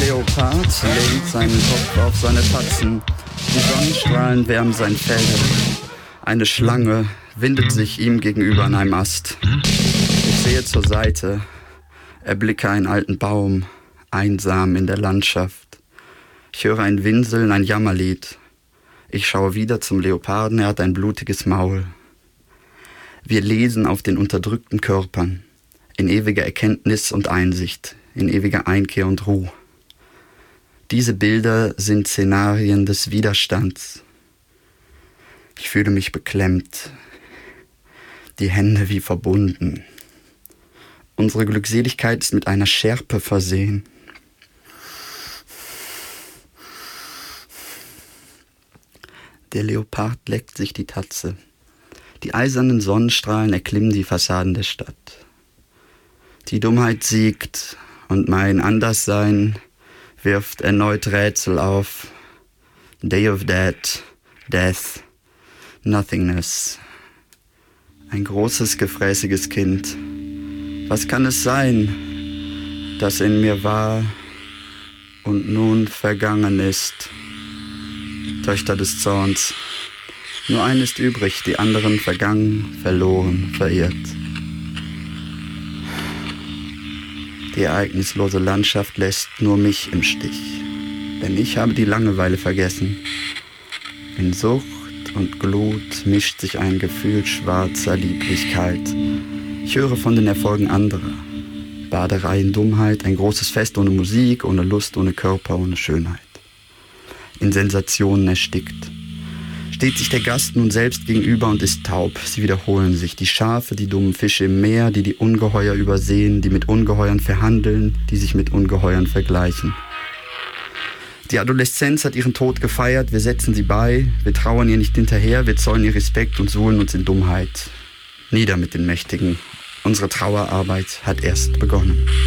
Leopard lehnt seinen Kopf auf seine Tatzen. Die Sonnenstrahlen wärmen sein Fell. Eine Schlange windet sich ihm gegenüber an einem Ast. Ich sehe zur Seite, erblicke einen alten Baum, einsam in der Landschaft. Ich höre ein Winseln, ein Jammerlied. Ich schaue wieder zum Leoparden, er hat ein blutiges Maul. Wir lesen auf den unterdrückten Körpern, in ewiger Erkenntnis und Einsicht, in ewiger Einkehr und Ruhe. Diese Bilder sind Szenarien des Widerstands. Ich fühle mich beklemmt, die Hände wie verbunden. Unsere Glückseligkeit ist mit einer Schärpe versehen. Der Leopard leckt sich die Tatze. Die eisernen Sonnenstrahlen erklimmen die Fassaden der Stadt. Die Dummheit siegt und mein Anderssein wirft erneut Rätsel auf. Day of Dead, Death, Nothingness. Ein großes, gefräßiges Kind. Was kann es sein, das in mir war und nun vergangen ist? Töchter des Zorns. Nur eine ist übrig, die anderen vergangen, verloren, verirrt. Die ereignislose Landschaft lässt nur mich im Stich, denn ich habe die Langeweile vergessen. In Sucht und Glut mischt sich ein Gefühl schwarzer Lieblichkeit. Ich höre von den Erfolgen anderer. Baderei in Dummheit, ein großes Fest ohne Musik, ohne Lust, ohne Körper, ohne Schönheit. In Sensationen erstickt. Steht sich der Gast nun selbst gegenüber und ist taub. Sie wiederholen sich. Die Schafe, die dummen Fische im Meer, die Ungeheuer übersehen, die mit Ungeheuern verhandeln, die sich mit Ungeheuern vergleichen. Die Adoleszenz hat ihren Tod gefeiert, wir setzen sie bei, wir trauern ihr nicht hinterher, wir zollen ihr Respekt und suhlen uns in Dummheit. Nieder mit den Mächtigen. Unsere Trauerarbeit hat erst begonnen.